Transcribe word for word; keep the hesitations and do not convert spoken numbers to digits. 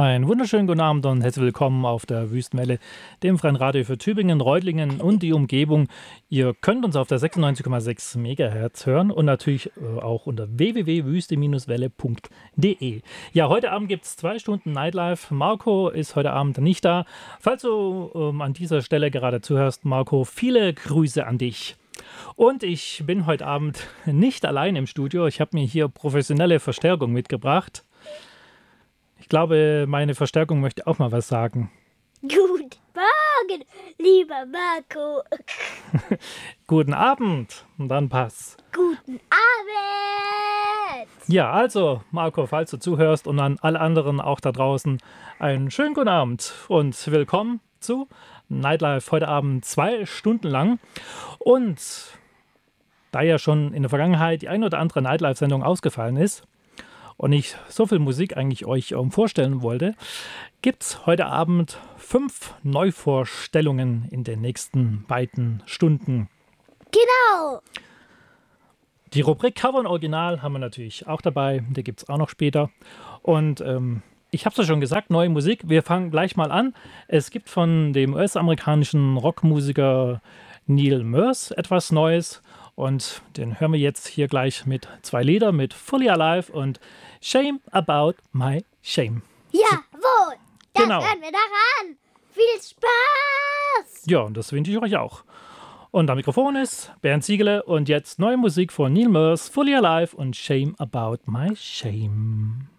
Einen wunderschönen guten Abend und herzlich willkommen auf der Wüstenwelle, dem freien Radio für Tübingen, Reutlingen und die Umgebung. Ihr könnt uns auf der sechsundneunzig Komma sechs Megahertz hören und natürlich äh, auch unter w w w punkt wüste welle punkt d e. Ja, heute Abend gibt es zwei Stunden Nightlife. Marco ist heute Abend nicht da. Falls du ähm, an dieser Stelle gerade zuhörst, Marco, viele Grüße an dich. Und ich bin heute Abend nicht allein im Studio. Ich habe mir hier professionelle Verstärkung mitgebracht. Ich glaube, meine Verstärkung möchte auch mal was sagen. Guten Morgen, lieber Marco. Guten Abend. Und dann pass. Guten Abend. Ja, also, Marco, falls du zuhörst und an alle anderen auch da draußen, einen schönen guten Abend und willkommen zu Nightlife heute Abend zwei Stunden lang. Und da ja schon in der Vergangenheit die ein oder andere Nightlife-Sendung ausgefallen ist, und ich so viel Musik eigentlich euch ähm, vorstellen wollte, gibt es heute Abend fünf Neuvorstellungen in den nächsten beiden Stunden. Genau. Die Rubrik Cover und Original haben wir natürlich auch dabei, die gibt es auch noch später. Und ähm, ich habe es ja schon gesagt, neue Musik, wir fangen gleich mal an. Es gibt von dem U S-amerikanischen Rockmusiker Neil Merce etwas Neues. Und den hören wir jetzt hier gleich mit zwei Liedern, mit Fully Alive und Shame About My Shame. Jawohl, das Genau. hören wir daran. Viel Spaß. Ja, und das wünsche ich euch auch. Und am Mikrofon ist Bernd Ziegele und jetzt neue Musik von Neil Merce, Fully Alive und Shame About My Shame.